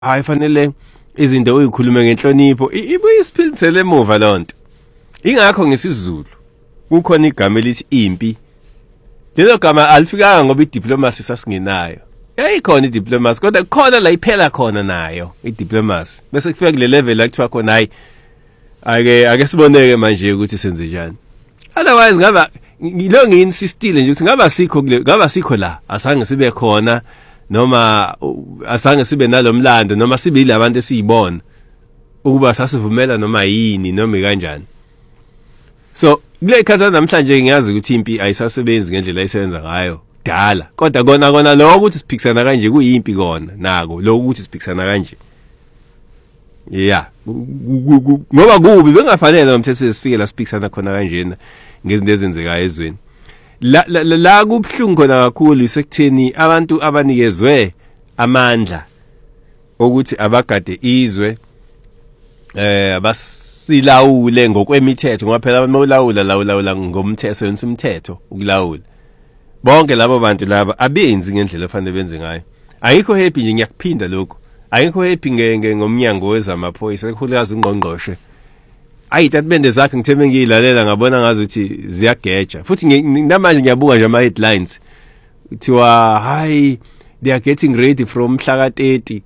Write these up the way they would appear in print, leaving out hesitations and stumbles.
hayi fanele izinto uyikhulume ngenhlonipho ibuye isiphilisele emuva lonto. Ingakho ngesizulu kukhona igama elithi impi. Lelo gama alifikanga ngoba idiplomacy sasingenayo. Yayikhona idiplomacy kodwa khona la iphela khona nayo idiplomacy. Bese kufika kule level la kuthiwa khona hayi ake siboneke manje ukuthi senze njani. Otherwise ngaba ngilo ngiinsistile nje ukuthi ngaba sikho la asange sibe khona noma asange sibe nalomlando noma sibe ilabantu esiyibona ukuba sasivumela noma yini noma kanjani. So kule khathi namhlanje ngiyazi ukuthi impi ayisasebenzi ngendlela ayisebenza ngayo dala kodwa kona lokho ukuthi siphikisana kanje kuyimpi kona nako lokho ukuthi siphikisana kanje. Yeah ngoba kubi bengafanele umthetho sesifike la siphikisana khona kanjena ngezinto ezenzekayo ezweni. La kubhlungu khona kakhulu isekutheni abantu abanikezwe amandla ukuthi abagade izwe abasilawule ngokwemithetho ngoba phela lawula ngomthetho umthetho ukulawula. Bonke labo bantu laba abenzi ngendlela efanele benze ngayo. Ayikho happy nje ngiyakuphinda lokho. Ayikho happy ngomnyango wezamaphoyisa ekukhulukazi ungqongqoshe. Ayitatimende zakhe ngithembe ngiyilalela ngabona ngazi ukuthi ziyageja. Futhi namanje ngiyabuka nje ama headlines. Kuthiwa hi they are getting ready from mhla ka-30.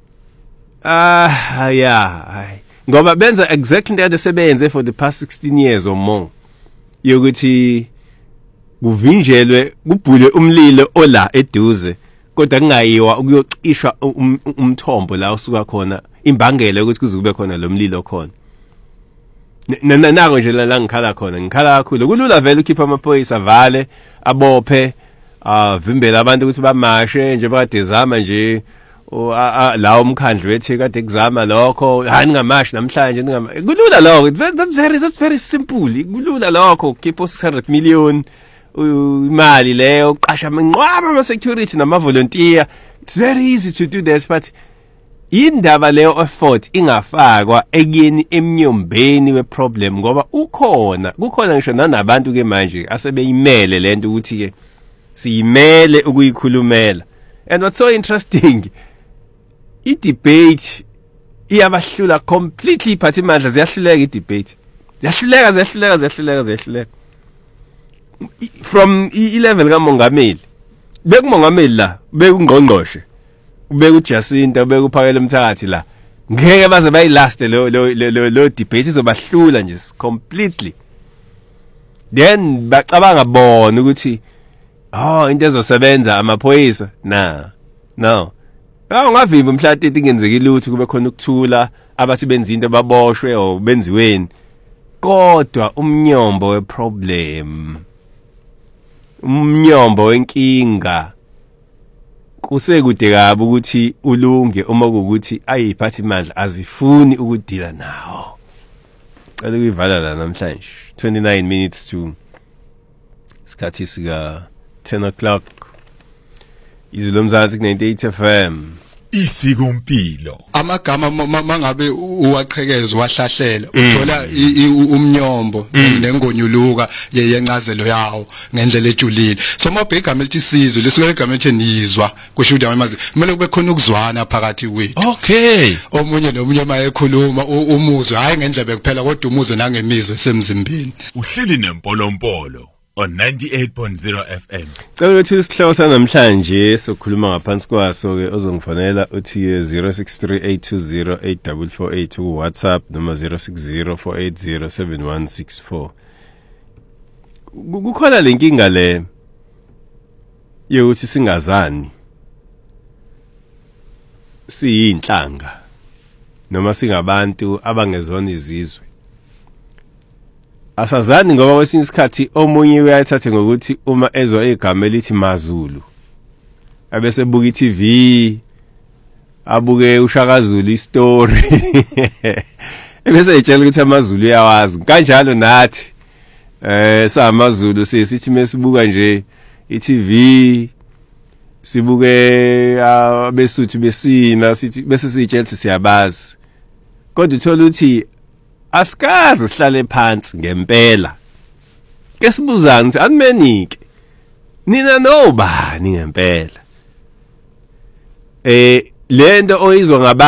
Yeah. Ngoba benza exactly that sebenze for the past 16 years or more. Yokuthi kuvinjelwe kubhulwe umlilo ola eduze kodwa kungayiwa ukuyocishwa umthombo la usuka khona imbangela ukuthi kuzube khona lo mlilo khona. Nako nje la ngikhala khona ngikhala kakhulu kulula vele ukhipha amaphoyisa vale abophe vimbela abantu ukuthi bamashe nje bakadezama nje la umkhandlu wethe kade kuzama lokho hayi ningamashi namhlanje kulula lokho that's very simple kulula lokho khipha 600 million imali leyo uqasha manqwaba ama security nama volunteer. It's very easy to do that but indaba leyo effort ingafakwa ekuyeni emnyombeni we problem ngoba kukhona ngisho nanabantu ke manje asebeyimele lento ukuthi ke siyimele ukuyikhulumela. And what's so interesting i-debate iyabahlula completely phathi mandla ziyahluleka i-debate ziyahluleka from i-level kamongameli bekumongameli la bekungqongqoshe bekuJacinta bekuphakela umthakathi la ngeke baze bayilast lo debate izobahlula nje completely. Then bacabanga bona ukuthi into ezosebenza amaphoyisa no ungavimba mhla 30 ingenzeki lutho kube khona ukuthula abathi benza into baboshwe o benziweni kodwa umnyombo weproblem umnyombo wenkinga kusekude kabi ukuthi ulunge uma kuukuthi ayiphathi imandla azifuni ukudila nawo. Cela kuyivala la namhlanje 29 minutes to isikhathi sika 10 o'clock izolo mzansi ku98 FM isikompilo. Amagama mangabe uwaqhekeza wahlahlela uthola umnyombo nengonyuluka yencazelo yawo ngendlela ejulile. So mabhegama elithi sizwe lisuke igama elithi nizwa kusho ukuthi amazi kumele kube khona ukuzwana phakathi kwethu. Okay. Omunye nomunye mayekhuluma umuzwe hayi ngendlebe kuphela kodwa umuzwe nangemizwe semzimbeni. Uhleli nempolompolo on 98.0 FM. Cela ukuthi isihloko sanamhlanje sokhuluma ngaphansi kwaso ke ozongifonela uthi 0638208448 ku WhatsApp noma 0604807164. Kukhona lenkinga le yokuthi singazani siyinhlanga noma singabantu abangezona izizwe. Asazani ngoba kwesinye isikhathi omunye uyayithatha ngokuthi uma ezwa igama elithi maZulu abese buka iTV abuke uShaka Zulu istory ebese etshela ukuthi amaZulu uyawazi kanjalo nathi samaZulu sithi mesibuka nje iTV sibuke abesuthi besina sithi bese sitshela ukuthi siyabazi kodwa uthola ukuthi asikaze sihlale phansi ngempela ke sibuzana ukuthi akumenike nina nobani ngempela lento oyizwa